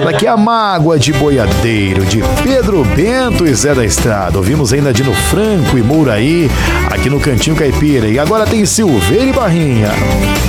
Ela que é a Mágoa de Boiadeiro, de Pedro Bento e Zé da Estrada. Ouvimos ainda Dino Franco e Mouraí, aqui no Cantinho Caipira. E agora tem Silveira e Barrinha.